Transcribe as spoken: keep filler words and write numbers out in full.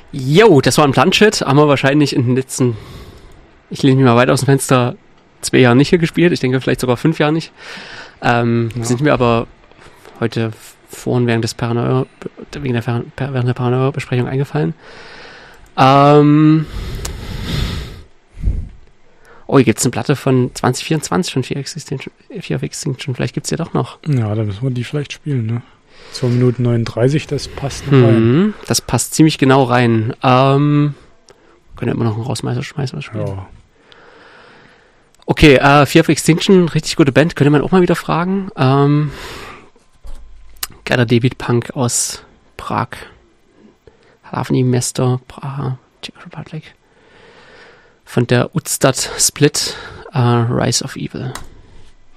Jo, das war ein Planschritt. Haben wir wahrscheinlich in den letzten, ich lehne mich mal weit aus dem Fenster, zwei Jahren nicht hier gespielt. Ich denke vielleicht sogar fünf Jahre nicht. Ähm, ja. Sind mir aber heute vorhin während des Paranoia, wegen der, während der Paranoia-Besprechung eingefallen. Ähm, oh, hier gibt es eine Platte von zwanzig vierundzwanzig von Fear of Extinction. Fear of Extinction. Vielleicht gibt es ja doch noch. Ja, da müssen wir die vielleicht spielen, ne? zwei Minuten neununddreißig, das passt noch hm, rein. Das passt ziemlich genau rein. Ähm, können wir immer noch einen Rausmeißer schmeißen spielen. Ja. Okay, äh, Fear of Extinction, richtig gute Band, könnte man auch mal wieder fragen. Ähm, geiler Debüt-Punk aus Prag. Hlavní Město, Praha, Czech Republic. Von der Utstad Split, uh, Rise of Evil.